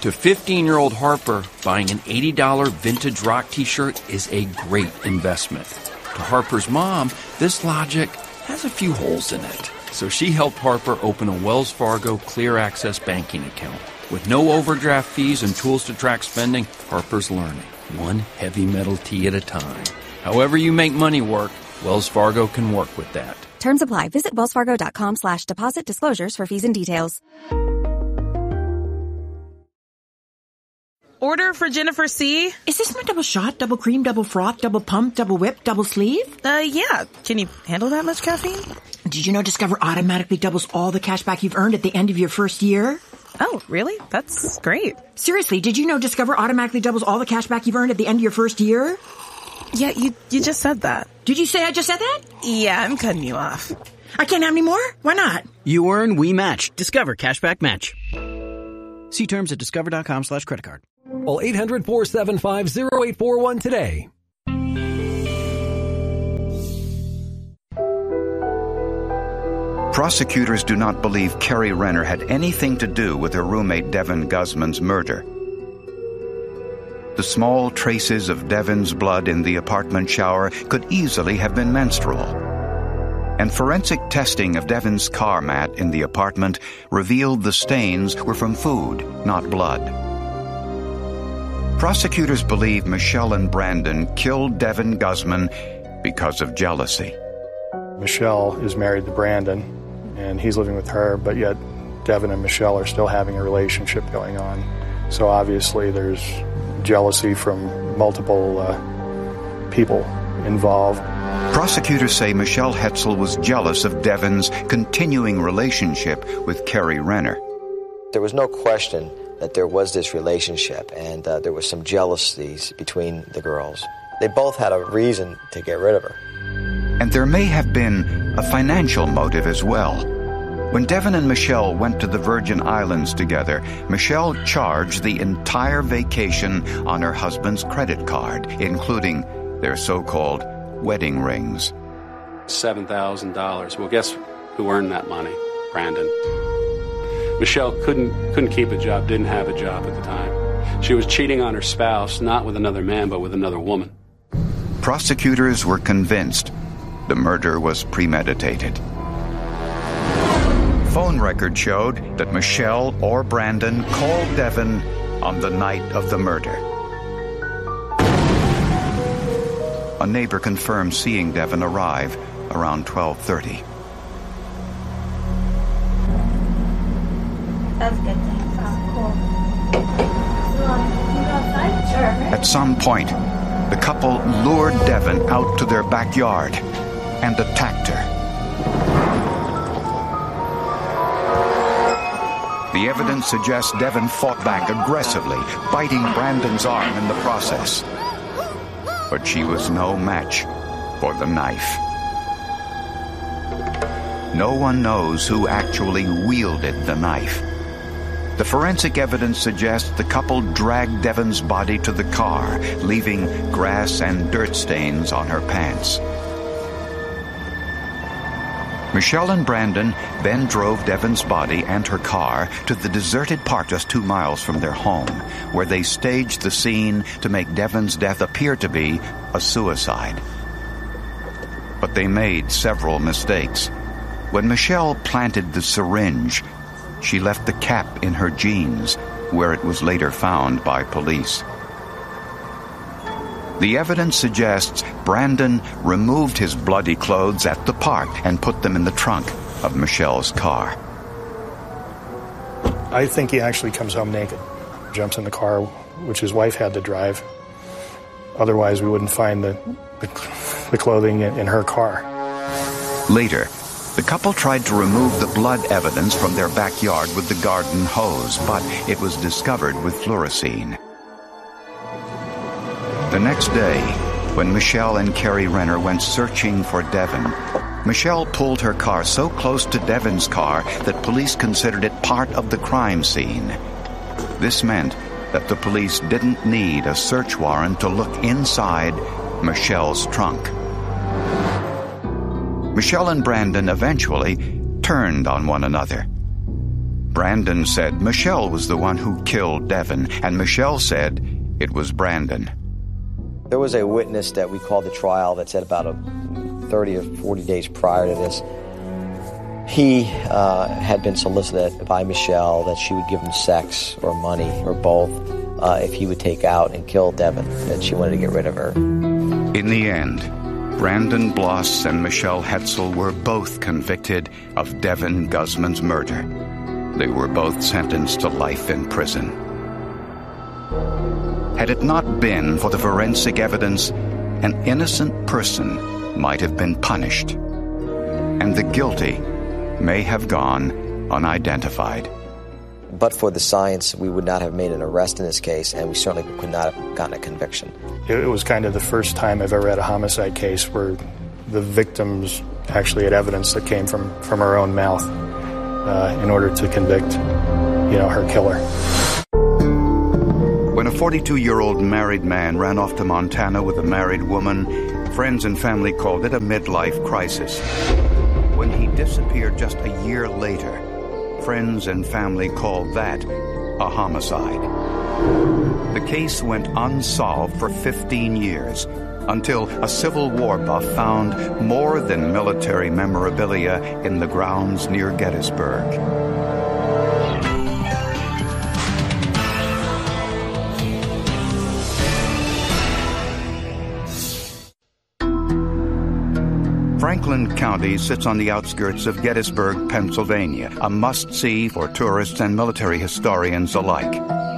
To 15-year-old Harper, buying an $80 vintage rock t-shirt is a great investment. To Harper's mom, this logic has a few holes in it. So she helped Harper open a Wells Fargo Clear Access banking account. With no overdraft fees and tools to track spending, Harper's learning, one heavy metal tea at a time. However you make money work, Wells Fargo can work with that. Terms apply. Visit wellsfargo.com/deposit disclosures for fees and details. Order for Jennifer C. Is this my double shot, double cream, double froth, double pump, double whip, double sleeve? Yeah. Can you handle that much caffeine? Did you know Discover automatically doubles all the cash back you've earned at the end of your first year? Oh, really? That's great. Seriously, did you know Discover automatically doubles all the cash back you've earned at the end of your first year? Yeah, you just said that. Did you say I just said that? Yeah, I'm cutting you off. I can't have any more? Why not? You earn, we match. Discover Cashback Match. See terms at discover.com/creditcard. Call 800-475-0841 today. Prosecutors do not believe Kerry Renner had anything to do with her roommate Devin Guzman's murder. The small traces of Devin's blood in the apartment shower could easily have been menstrual. And forensic testing of Devin's car mat in the apartment revealed the stains were from food, not blood. Prosecutors believe Michelle and Brandon killed Devin Guzman because of jealousy. Michelle is married to Brandon, and he's living with her, but yet Devin and Michelle are still having a relationship going on. So obviously there's jealousy from multiple people involved. Prosecutors say Michelle Hetzel was jealous of Devin's continuing relationship with Kerry Renner. There was no question that there was this relationship, and there was some jealousies between the girls. They both had a reason to get rid of her. And there may have been a financial motive as well. When Devin and Michelle went to the Virgin Islands together, Michelle charged the entire vacation on her husband's credit card, including their so-called wedding rings. $7,000. Well, guess who earned that money? Brandon. Michelle couldn't keep a job, didn't have a job at the time. She was cheating on her spouse, not with another man, but with another woman. Prosecutors were convinced the murder was premeditated. Phone record showed that Michelle or Brandon called Devin on the night of the murder. A neighbor confirmed seeing Devin arrive around 12:30. That's good. Cool. So, you go outside? Sure. At some point, the couple lured Devin out to their backyard and attacked her. The evidence suggests Devin fought back aggressively, biting Brandon's arm in the process. But she was no match for the knife. No one knows who actually wielded the knife. The forensic evidence suggests the couple dragged Devin's body to the car, leaving grass and dirt stains on her pants. Michelle and Brandon then drove Devin's body and her car to the deserted park just 2 miles from their home, where they staged the scene to make Devin's death appear to be a suicide. But they made several mistakes. When Michelle planted the syringe, she left the cap in her jeans, where it was later found by police. The evidence suggests Brandon removed his bloody clothes at the park and put them in the trunk of Michelle's car. I think he actually comes home naked, jumps in the car, which his wife had to drive. Otherwise, we wouldn't find the clothing in her car. Later, the couple tried to remove the blood evidence from their backyard with the garden hose, but it was discovered with fluorescein. The next day, when Michelle and Kerry Renner went searching for Devin, Michelle pulled her car so close to Devin's car that police considered it part of the crime scene. This meant that the police didn't need a search warrant to look inside Michelle's trunk. Michelle and Brandon eventually turned on one another. Brandon said Michelle was the one who killed Devin, and Michelle said it was Brandon. There was a witness that we called the trial that said about 30 or 40 days prior to this, he had been solicited by Michelle that she would give him sex or money or both if he would take out and kill Devin, that she wanted to get rid of her. In the end, Brandon Bloss and Michelle Hetzel were both convicted of Devin Guzman's murder. They were both sentenced to life in prison. Had it not been for the forensic evidence, an innocent person might have been punished, and the guilty may have gone unidentified. But for the science, we would not have made an arrest in this case, and we certainly could not have gotten a conviction. It was kind of the first time I've ever had a homicide case where the victims actually had evidence that came from her own mouth in order to convict, her killer. When a 42-year-old married man ran off to Montana with a married woman, friends and family called it a midlife crisis. When he disappeared just a year later, friends and family called that a homicide. The case went unsolved for 15 years until a Civil War buff found more than military memorabilia in the grounds near Gettysburg. Franklin County sits on the outskirts of Gettysburg, Pennsylvania, a must-see for tourists and military historians alike.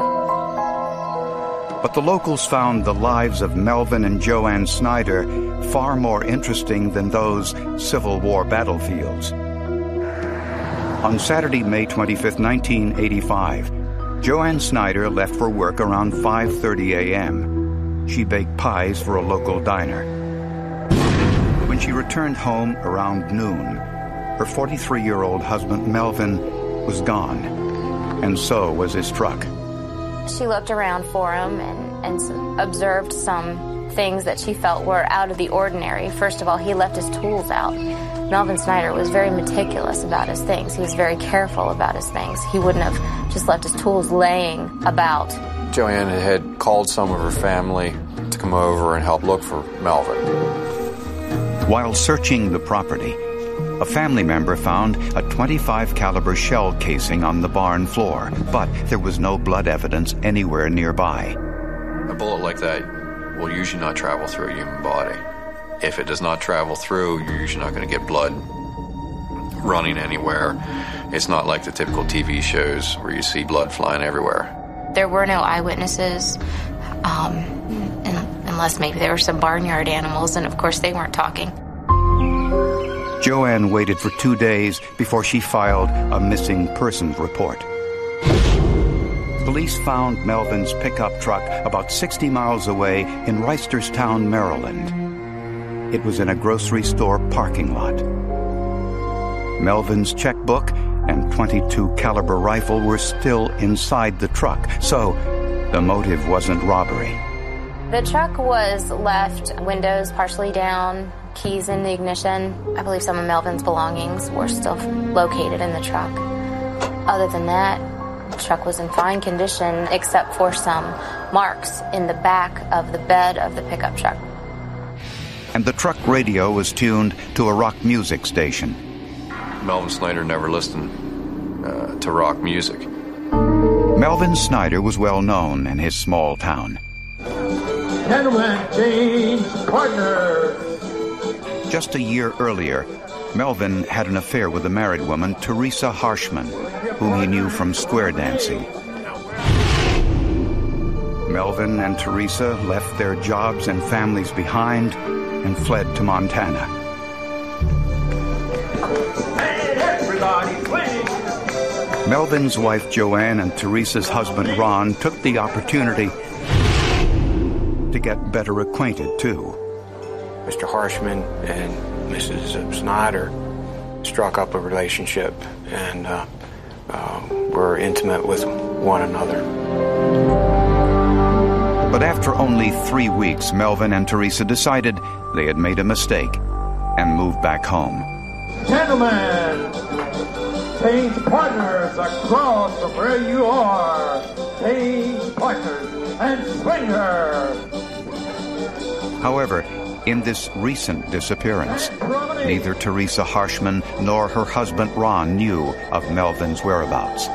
But the locals found the lives of Melvin and Joanne Snyder far more interesting than those Civil War battlefields. On Saturday, May 25, 1985, Joanne Snyder left for work around 5:30 a.m. She baked pies for a local diner. When she returned home around noon, her 43-year-old husband, Melvin, was gone, and so was his truck. She looked around for him and observed some things that she felt were out of the ordinary. First of all, he left his tools out. Melvin Snyder was very meticulous about his things. He was very careful about his things. He wouldn't have just left his tools laying about. Joanne had called some of her family to come over and help look for Melvin. While searching the property, a family member found a .25 caliber shell casing on the barn floor, but there was no blood evidence anywhere nearby. A bullet like that will usually not travel through a human body. If it does not travel through, you're usually not going to get blood running anywhere. It's not like the typical TV shows where you see blood flying everywhere. There were no eyewitnesses, unless maybe there were some barnyard animals, and of course they weren't talking. Joanne waited for 2 days before she filed a missing persons report. Police found Melvin's pickup truck about 60 miles away in Reisterstown, Maryland. It was in a grocery store parking lot. Melvin's checkbook and .22 caliber rifle were still inside the truck, so the motive wasn't robbery. The truck was left windows partially down, keys in the ignition. I believe some of Melvin's belongings were still located in the truck. Other than that, the truck was in fine condition except for some marks in the back of the bed of the pickup truck. And the truck radio was tuned to a rock music station. Melvin Snyder never listened to rock music. Melvin Snyder was well known in his small town. Gentlemen, change partner. Just a year earlier, Melvin had an affair with a married woman, Teresa Harshman, whom he knew from square dancing. Melvin and Teresa left their jobs and families behind and fled to Montana. Melvin's wife Joanne and Teresa's husband Ron took the opportunity to get better acquainted too. Mr. Harshman and Mrs. Snyder struck up a relationship and were intimate with one another. But after only 3 weeks, Melvin and Teresa decided they had made a mistake and moved back home. Gentlemen, Change partners across from where you are. Change partners and swing her. However, in this recent disappearance, neither Teresa Harshman nor her husband Ron knew of Melvin's whereabouts.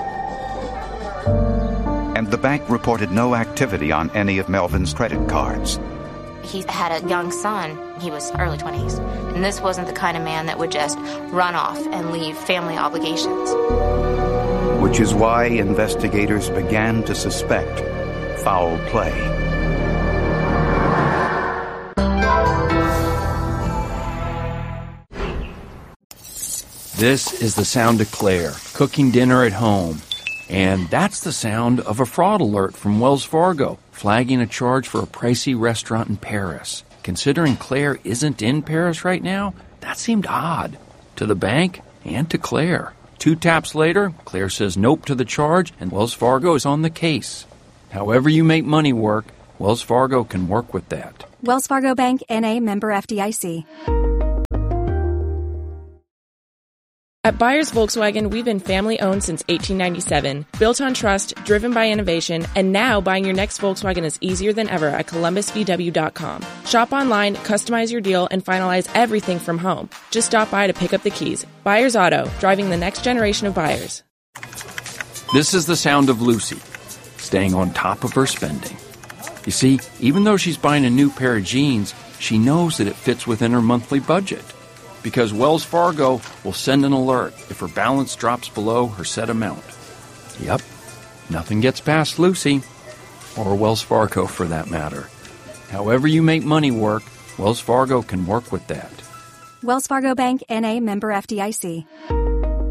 And the bank reported no activity on any of Melvin's credit cards. He had a young son. He was early 20s. And this wasn't the kind of man that would just run off and leave family obligations. Which is why investigators began to suspect foul play. This is the sound of Claire, cooking dinner at home. And that's the sound of a fraud alert from Wells Fargo, flagging a charge for a pricey restaurant in Paris. Considering Claire isn't in Paris right now, that seemed odd to the bank and to Claire. 2 taps later, Claire says nope to the charge, and Wells Fargo is on the case. However you make money work, Wells Fargo can work with that. Wells Fargo Bank, N.A., member FDIC. At Byers Volkswagen, we've been family-owned since 1897, built on trust, driven by innovation, and now buying your next Volkswagen is easier than ever at ColumbusVW.com. Shop online, customize your deal, and finalize everything from home. Just stop by to pick up the keys. Byers Auto, driving the next generation of buyers. This is the sound of Lucy, staying on top of her spending. You see, even though she's buying a new pair of jeans, she knows that it fits within her monthly budget. Because Wells Fargo will send an alert if her balance drops below her set amount. Yep, nothing gets past Lucy, or Wells Fargo for that matter. However you make money work, Wells Fargo can work with that. Wells Fargo Bank, N.A., member FDIC.